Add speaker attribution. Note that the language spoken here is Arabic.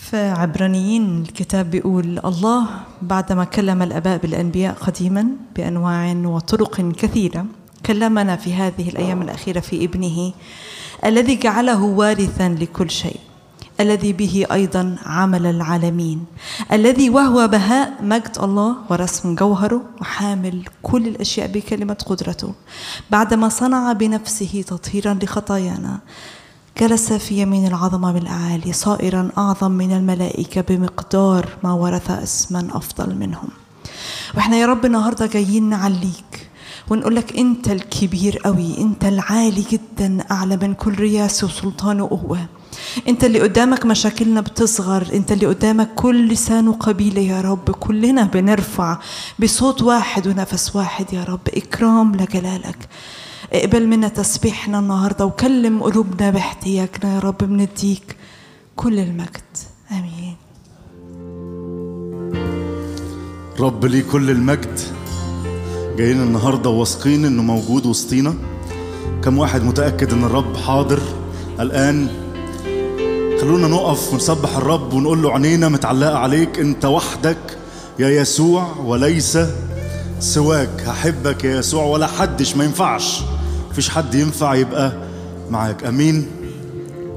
Speaker 1: في عبرانيين الكتاب بيقول الله بعدما كلم الآباء بالأنبياء قديما بأنواع وطرق كثيرة كلمنا في هذه الأيام الأخيرة في ابنه الذي جعله وارثا لكل شيء، الذي به أيضا عمل العالمين، الذي وهو بهاء مجد الله ورسم جوهره وحامل كل الأشياء بكلمة قدرته، بعدما صنع بنفسه تطهيرا لخطايانا جلس في يمين العظمة بالأعالي صائرا أعظم من الملائكة بمقدار ما ورث اسما أفضل منهم. وإحنا يا رب النهاردة جايين نعليك ونقول لك أنت الكبير قوي، أنت العالي جدا أعلى من كل رياسة وسلطان وقوة، أنت اللي قدامك مشاكلنا بتصغر، أنت اللي قدامك كل لسان وقبيلة يا رب، كلنا بنرفع بصوت واحد ونفس واحد يا رب إكرام لجلالك. اقبل منا تسبيحنا النهاردة وكلم قلوبنا باحتياجنا يا رب، بنديك كل المجد. آمين.
Speaker 2: رب لي كل المجد. جايين النهاردة واثقين انه موجود وسطينا. كم واحد متأكد ان الرب حاضر الآن؟ خلونا نقف ونسبح الرب ونقول له عينينا متعلقة عليك، انت وحدك يا يسوع وليس سواك. هحبك يا يسوع ولا حدش، ما ينفعش، مفيش حد ينفع يبقى معاك. امين.